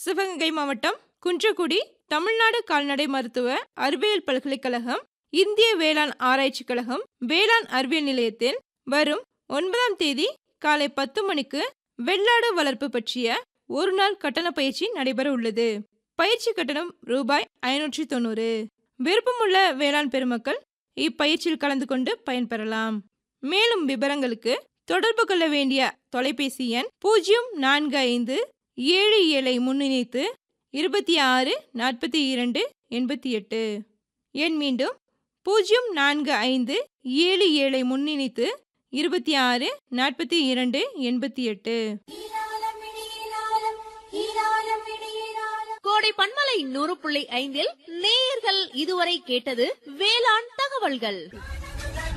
சிவகங்கை மாவட்டம் குன்றக்குடி தமிழ்நாடு கால்நடை மருத்துவ அறிவியல் பல்கலைக்கழகம், இந்திய வேளாண் ஆராய்ச்சி கழகம் வேளாண் அறிவியல் நிலையத்தில் வரும் 9ஆம் தேதி காலை 10 மணிக்கு வெள்ளாடு வளர்ப்பு பற்றிய ஒரு நாள் கட்டண பயிற்சி நடைபெற உள்ளது. பயிற்சி கட்டணம் ரூபாய் 590. விருப்பமுள்ள வேளாண் பெருமக்கள் இப்பயிற்சியில் கலந்து கொண்டு பயன்பெறலாம். மேலும் விவரங்களுக்கு தொடர்பு கொள்ள வேண்டிய தொலைபேசி எண் 045-77 முன்னிணைத்து 26-42-88. எண் மீண்டும் 045-77 முன்னிணைத்து 26-42-88. கோடை பண்பலை 100.5 நேயர்கள் இதுவரை கேட்டது வேளாண் தகவல்கள்.